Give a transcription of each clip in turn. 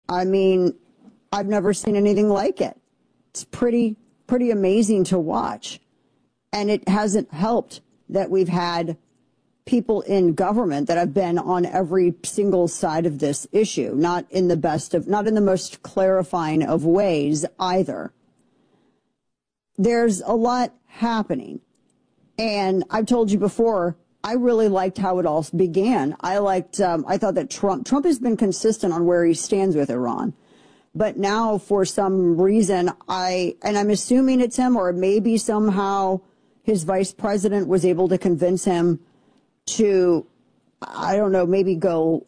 I mean, I've never seen anything like it. It's pretty amazing to watch. And it hasn't helped that we've had people in government that have been on every single side of this issue, not in the most clarifying of ways either. There's a lot happening. And I've told you before, I really liked how it all began. I thought that Trump has been consistent on where he stands with Iran. But now for some reason, I'm assuming it's him, or maybe somehow his vice president was able to convince him to, I don't know, maybe go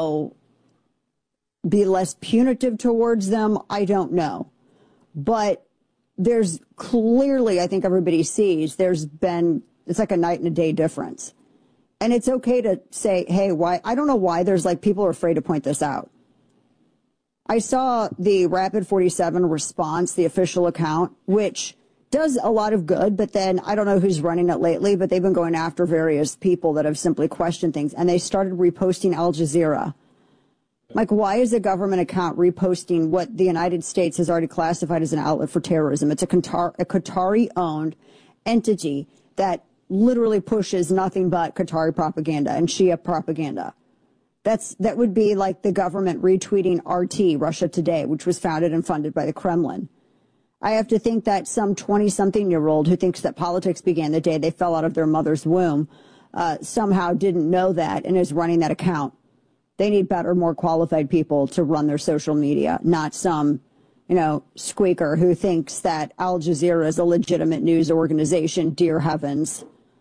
be less punitive towards them. I don't know. But there's clearly, I think everybody sees, it's like a night and a day difference. And it's okay to say, hey, why? I don't know why people are afraid to point this out. I saw the Rapid 47 response, the official account, which does a lot of good, but then I don't know who's running it lately, but they've been going after various people that have simply questioned things, and they started reposting Al Jazeera. Like, why is a government account reposting what the United States has already classified as an outlet for terrorism? It's a Qatari-owned entity that literally pushes nothing but Qatari propaganda and Shia propaganda. That would be like the government retweeting RT, Russia Today, which was founded and funded by the Kremlin. I have to think that some 20-something-year-old who thinks that politics began the day they fell out of their mother's womb somehow didn't know that and is running that account. They need better, more qualified people to run their social media, not some, squeaker who thinks that Al Jazeera is a legitimate news organization. Dear heavens.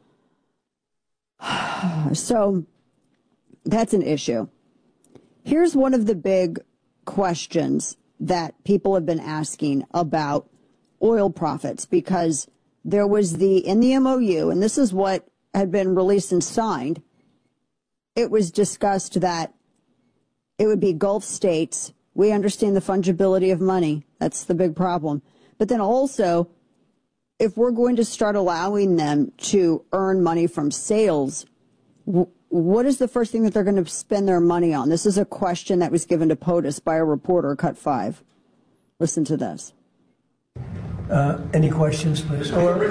So that's an issue. Here's one of the big questions that people have been asking about oil profits, because there was in the MOU, and this is what had been released and signed, it was discussed that it would be Gulf states. We understand the fungibility of money. That's the big problem. But then also, if we're going to start allowing them to earn money from sales, what is the first thing that they're going to spend their money on? This is a question that was given to POTUS by a reporter, Cut 5. Listen to this. Any questions, please?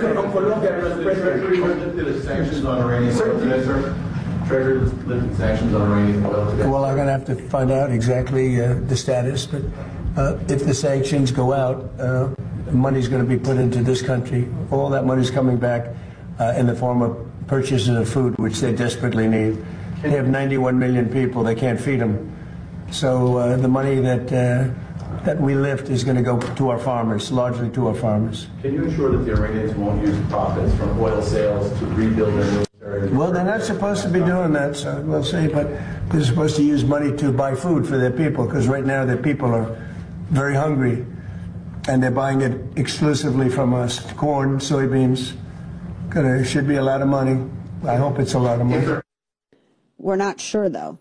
Sanctions on Iranian oil today, sir? Treasury lifted sanctions on Iranian oil today? Well, I'm going to have to find out exactly the status, but if the sanctions go out, money's going to be put into this country. All that money's coming back in the form of purchases of food, which they desperately need. They have 91 million people. They can't feed them. So the money that we lift is going to go to our farmers, largely to our farmers. Can you ensure that the Iranians won't use profits from oil sales to rebuild their military? Well, they're not supposed to be doing that, so we'll see, but they're supposed to use money to buy food for their people, because right now their people are very hungry, and they're buying it exclusively from us. Corn, soybeans. Should be a lot of money. I hope it's a lot of money. We're not sure, though.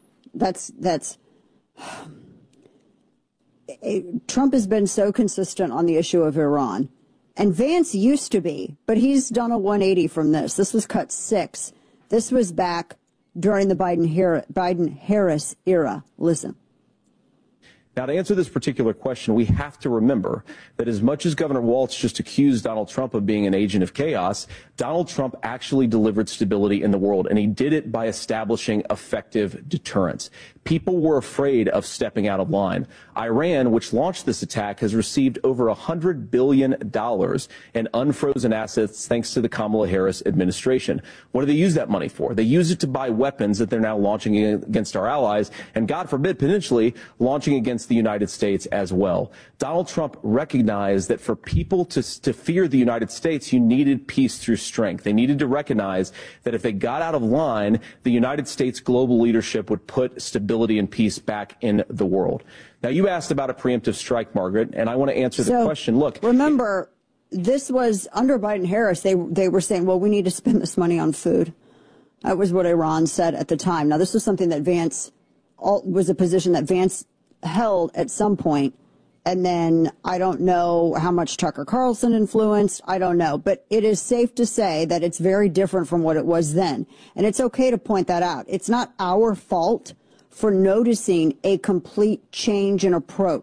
Trump has been so consistent on the issue of Iran. And Vance used to be, but he's done a 180 from this. This was cut 6. This was back during the Biden-Harris era. Listen. Now, to answer this particular question, we have to remember that as much as Governor Walz just accused Donald Trump of being an agent of chaos, Donald Trump actually delivered stability in the world, and he did it by establishing effective deterrence. People were afraid of stepping out of line. Iran, which launched this attack, has received over $100 billion in unfrozen assets thanks to the Kamala Harris administration. What do they use that money for? They use it to buy weapons that they're now launching against our allies, and God forbid, potentially launching against the United States as well. Donald Trump recognized that for people to fear the United States, you needed peace through strength. They needed to recognize that if they got out of line, the United States global leadership would put stability and peace back in the world. Now, you asked about a preemptive strike, Margaret, and I want to answer the question. Look, remember, this was under Biden-Harris. They were saying, well, we need to spend this money on food. That was what Iran said at the time. Now, this was something that was a position that Vance held at some point, and then I don't know how much Tucker Carlson influenced. I don't know, but it is safe to say that it's very different from what it was then, and it's okay to point that out. It's not our fault for noticing a complete change in approach.